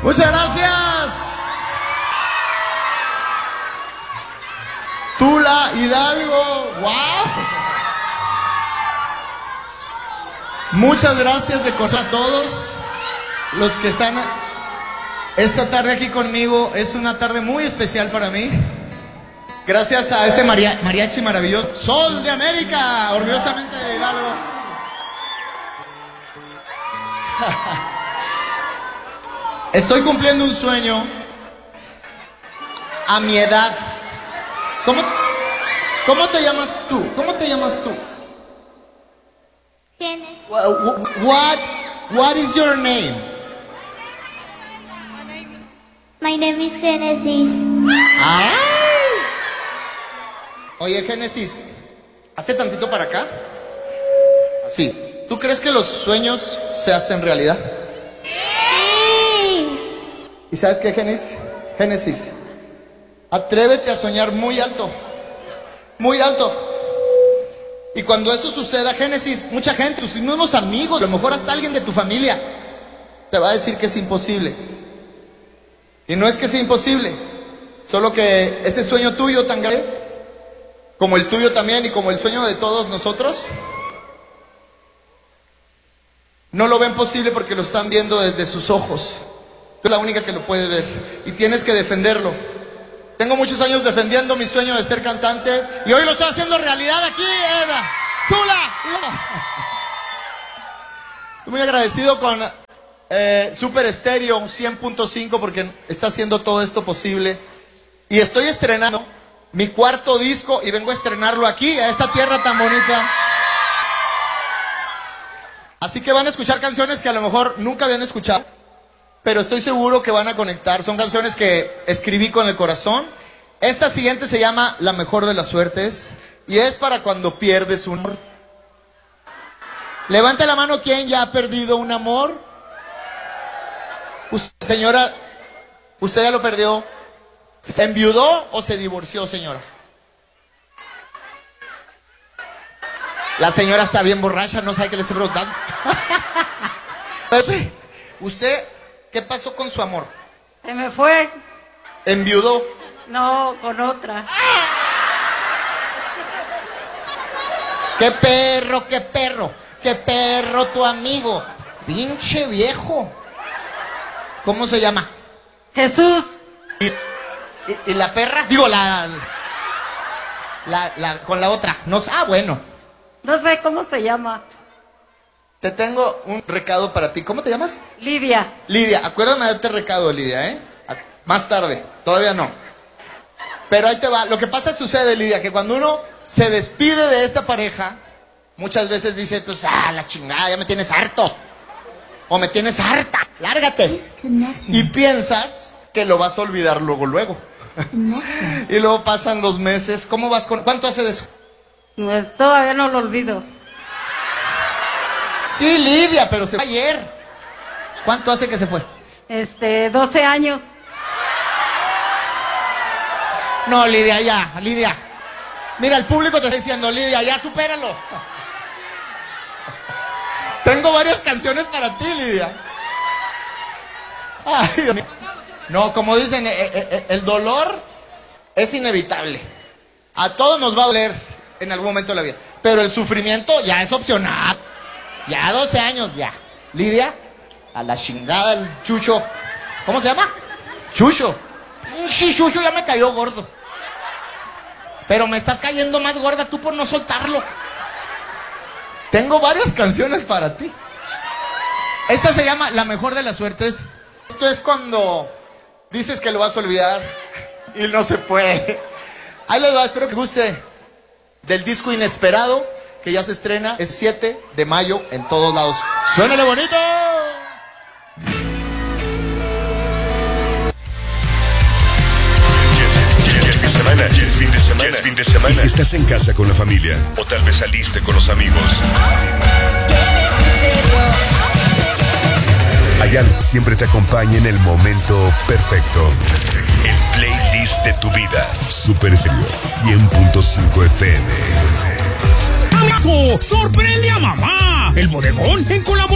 Muchas gracias. Tula Hidalgo, wow. Muchas gracias de corazón a todos los que están esta tarde aquí conmigo. Es una tarde muy especial para mí. Gracias a este mariachi maravilloso, Sol de América, orgullosamente de Hidalgo. Estoy cumpliendo un sueño a mi edad. ¿Cómo te llamas tú? ¿Cómo te llamas tú? Genesis. What is your name? My name is Genesis. ¡Ay! Oye, Génesis, hazte tantito para acá. Así. ¿Tú crees que los sueños se hacen realidad? Sí. ¿Y sabes qué, Génesis? Atrévete a soñar muy alto. Muy alto. Y cuando eso suceda, Génesis, mucha gente, tus mismos amigos, a lo mejor hasta alguien de tu familia, te va a decir que es imposible. Y no es que sea imposible, solo que ese sueño tuyo tan grande, como el tuyo también y como el sueño de todos nosotros, no lo ven posible porque lo están viendo desde sus ojos. Tú eres la única que lo puede ver y tienes que defenderlo. Tengo muchos años defendiendo mi sueño de ser cantante y hoy lo estoy haciendo realidad aquí, Eva. ¡Tula! Estoy muy agradecido con Super Estéreo 100.5 porque está haciendo todo esto posible. Y estoy estrenando mi cuarto disco y vengo a estrenarlo aquí, a esta tierra tan bonita. Así que van a escuchar canciones que a lo mejor nunca habían escuchado, pero estoy seguro que van a conectar. Son canciones que escribí con el corazón. Esta siguiente se llama La Mejor de las Suertes y es para cuando pierdes un amor. Levante la mano quien ya ha perdido un amor. Señora, ¿usted ya lo perdió? ¿Se enviudó o se divorció, señora? La señora está bien borracha, no sabe qué le estoy preguntando. ¿Usted qué pasó con su amor? Se me fue. ¿Enviudó? No, con otra. ¡Qué perro, qué perro! ¡Qué perro tu amigo! ¡Pinche viejo! ¿Cómo se llama? Jesús. ¿Y la perra? Digo, con la otra. No, bueno. No sé cómo se llama. Te tengo un recado para ti. ¿Cómo te llamas? Lidia. Lidia, acuérdame de este recado, Lidia, ¿eh? Más tarde, todavía no. Pero ahí te va. Lo que pasa sucede, Lidia, que cuando uno se despide de esta pareja, muchas veces dice, pues, la chingada, ya me tienes harto. O me tienes harta, lárgate. Y piensas que lo vas a olvidar luego. Y luego pasan los meses. ¿Cómo vas con...? ¿Cuánto hace de eso? Pues todavía no lo olvido. Sí, Lidia, pero se fue ayer. ¿Cuánto hace que se fue? 12 años. No, Lidia, ya, Lidia. Mira, el público te está diciendo, Lidia, ya supéralo. Tengo varias canciones para ti, Lidia. Ay, Dios mío. No, como dicen, el dolor es inevitable. A todos nos va a doler en algún momento de la vida. Pero el sufrimiento ya es opcional. Ya 12 años, ya. Lidia, a la chingada el Chucho. ¿Cómo se llama? Chucho. Sí, Chucho ya me cayó gordo. Pero me estás cayendo más gorda tú por no soltarlo. Tengo varias canciones para ti. Esta se llama La Mejor de las Suertes. Esto es cuando dices que lo vas a olvidar y no se puede. Ahí les va, espero que guste del disco Inesperado, que ya se estrena, es 7 de mayo en todos lados. ¡Suénale bonito! Ya es fin de semana. Y si estás en casa con la familia, o tal vez saliste con los amigos, Ayal siempre te acompaña en el momento perfecto. El playlist de tu vida. Super Estéreo 100.5 FM. ¡Amigo! ¡Sorprende a mamá! El bodegón en colaboración